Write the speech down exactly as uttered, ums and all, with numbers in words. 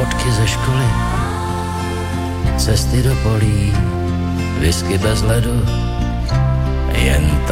fotky ze školy, cesty do polí, whisky bez ledu, jen